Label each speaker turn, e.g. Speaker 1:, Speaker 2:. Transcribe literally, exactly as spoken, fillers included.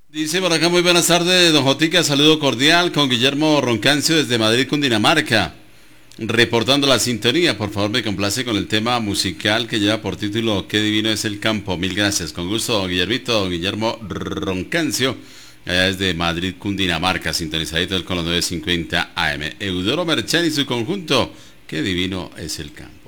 Speaker 1: Dice por acá, muy buenas tardes, don Jotica, saludo cordial con Guillermo Roncancio desde Madrid, Cundinamarca. Reportando la sintonía, por favor me complace con el tema musical que lleva por título Qué divino es el campo. Mil gracias, con gusto, don Guillermito, don Guillermo Roncancio, allá desde Madrid, Cundinamarca, sintonizadito con los nueve cincuenta A M. Eudoro Merchan y su conjunto, Qué divino es el campo.